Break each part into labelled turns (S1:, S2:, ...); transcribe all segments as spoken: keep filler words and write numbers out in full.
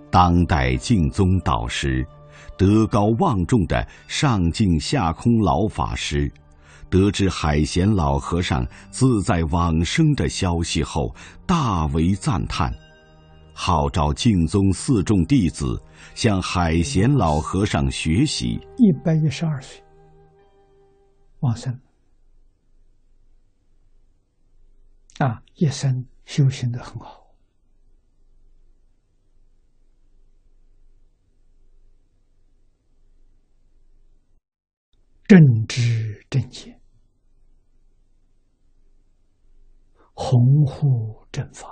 S1: 当代净宗导师，德高望重的上净下空老法师，得知海贤老和尚自在往生的消息后，大为赞叹，号召净宗四众弟子向海贤老和尚学习。
S2: 一百一十二岁往生啊，一生修行得很好。正知正见，弘护正法，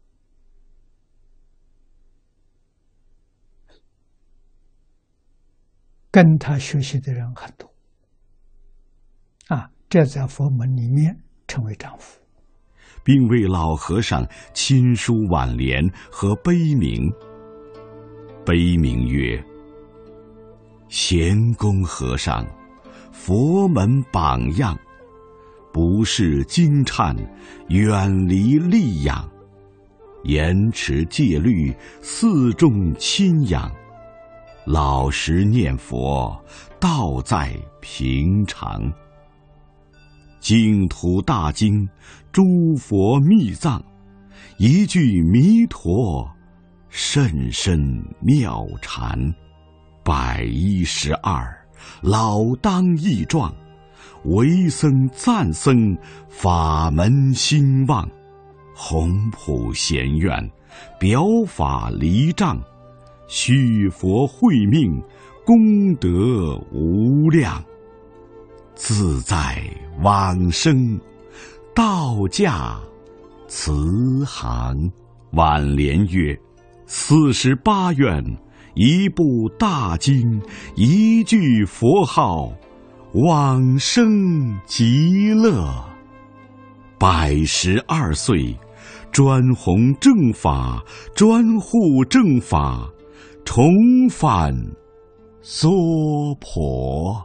S2: 跟他学习的人很多啊，这在佛门里面称为丈夫，
S1: 并为老和尚亲书挽联和碑铭。碑铭曰：贤公和尚，佛门榜样，不是惊颤，远离戾养，严持戒律，四众亲仰，老实念佛，道在平常。净土大经，诸佛密藏，一句弥陀，甚深妙禅。百一十二，老当益壮，为僧赞僧，法门兴旺。宏普贤愿，表法离障，续佛慧命，功德无量。自在往生，道驾慈航。挽联曰：四十八愿，一部大经，一句佛号，往生极乐。百十二岁，专弘正法，专护正法，重返娑婆。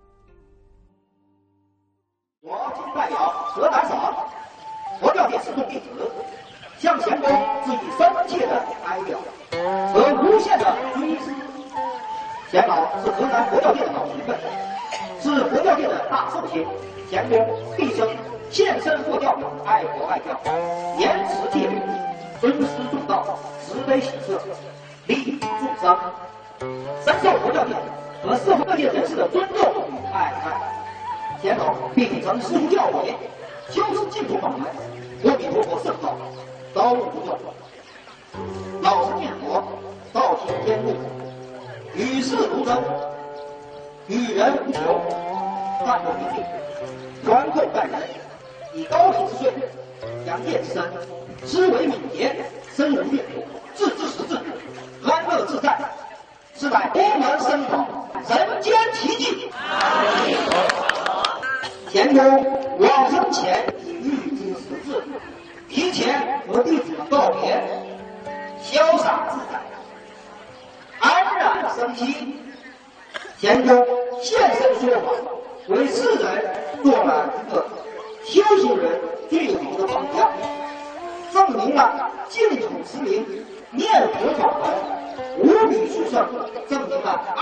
S3: 我今天代表河南省佛教界四众弟子，向贤公致以深切的哀悼和无限的追思。贤老是河南佛教界的老学问，是佛教界的大圣贤。贤公毕生献身佛教，爱国爱教，严持戒律，尊师重道，慈悲喜舍，利益众生，深受佛教界和社会各界人士的尊重与爱戴。贤老并曾师出教诲，修持净土法门，阿弥陀佛圣道，高悟不断。老实念佛，道体天路，与世如真，与人无求，淡泊平静，宽厚待人，以高体之税，养业之身，思维敏捷，深入阅读，自知识智，安乐自在，是乃佛门僧宝，人间奇迹。贤公往生前已预知时至，提前和弟子们告别，潇洒自在，安然生息。贤公现身说法，为世人做了一个修行人最好的榜样，证明了净土之名念佛法门无比殊胜，证明了